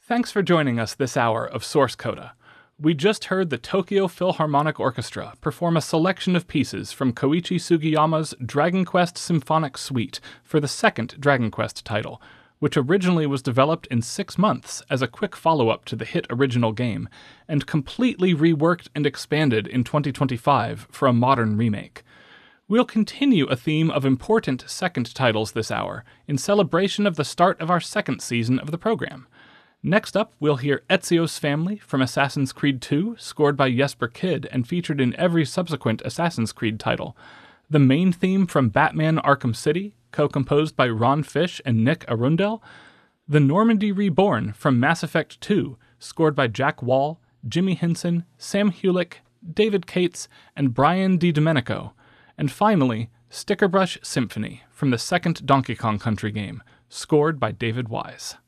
Thanks for joining us this hour of Source Coda. We just heard the Tokyo Philharmonic Orchestra perform a selection of pieces from Koichi Sugiyama's Dragon Quest Symphonic Suite for the second Dragon Quest title, which originally was developed in 6 months as a quick follow-up to the hit original game, and completely reworked and expanded in 2025 for a modern remake. We'll continue a theme of important second titles this hour, in celebration of the start of our second season of the program. Next up, we'll hear Ezio's Family from Assassin's Creed II, scored by Jesper Kyd and featured in every subsequent Assassin's Creed title. The main theme from Batman Arkham City, co-composed by Ron Fish and Nick Arundel. The Normandy Reborn from Mass Effect 2, scored by Jack Wall, Jimmy Henson, Sam Hulick, David Cates, and Brian DiDomenico. And finally, Stickerbrush Symphony from the second Donkey Kong Country game, scored by David Wise.